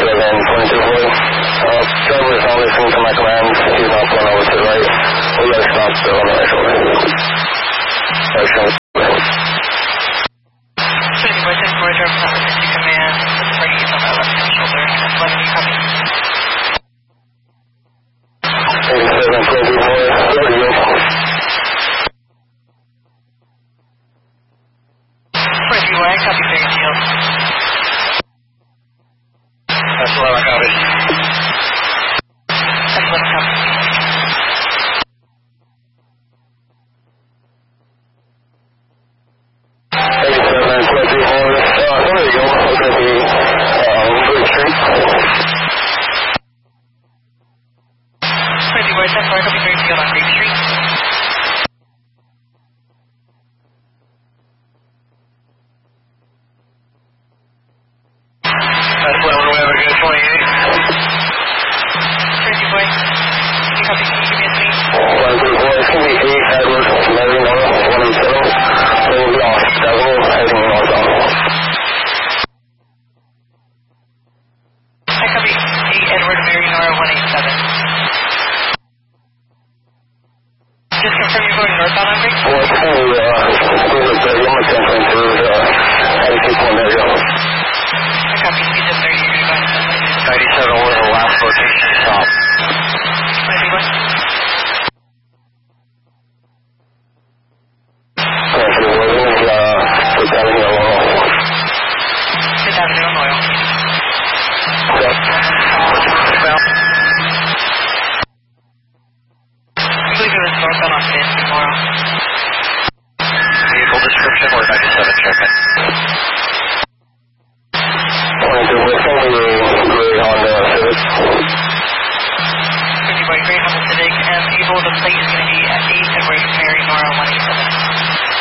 Driver is not listening to my commands. He's not pulling over to the right. We got to stop still on the right shoulder. Right shoulder. City Boy 10-4, driver is not listening to command. Looking for ease on my left-hand shoulder. That's 11, you copy. 87, 24, 30. City Boy, copy, big deal. That's 11, copy. That's 11, copy. 87, 24, there you go. We're going to be Bridge Street. City Boy 10-4, copy, big deal on Grape Street. That's 11, we have a good 28. City Boy, you copy, can you give me a speed? 134, it's going to be 8, Edward, Mary, Nora, 187. We'll be off 7, heading northbound. I copy 8, Edward, Mary, Nora, 187. Just confirm you're going northbound on Grape? Well, it's going to be, the Yuma 10 through, how do you keep one there, go? I copy speed at 30, you're going to 97 was the last location stop. 91. Fifth Avenue, Laurel. Fifth Avenue and Loyal. Yep. I believe it was northbound on 5th tomorrow. Vehicle description or 97 check-in. 22, what's going to be gray Honda Civic? 50 Boy, Gray Honda Civic, and vehicle, the plate is going to be at 8 Edward, Mary, Nora, 187.